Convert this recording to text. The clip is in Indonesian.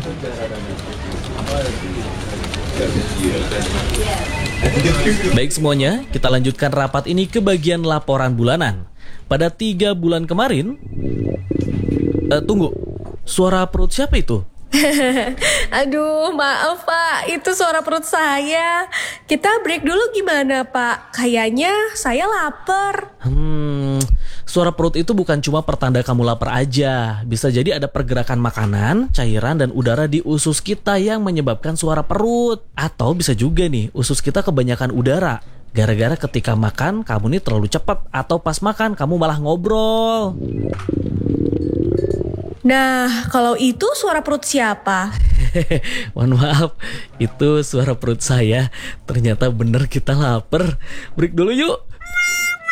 Baik semuanya, kita lanjutkan rapat ini ke bagian laporan bulanan. Pada 3 bulan kemarin, tunggu, suara perut siapa itu? Aduh, maaf Pak, itu suara perut saya. Kita break dulu gimana Pak? Kayaknya saya lapar. Suara perut itu bukan cuma pertanda kamu lapar aja. Bisa jadi ada pergerakan makanan, cairan, dan udara di usus kita yang menyebabkan suara perut. Atau bisa juga nih, usus kita kebanyakan udara. Gara-gara ketika makan, kamu nih terlalu cepat. Atau pas makan, kamu malah ngobrol. Nah, kalau itu suara perut siapa? Mohon maaf, itu suara perut saya. Ternyata bener kita lapar. Break dulu yuk.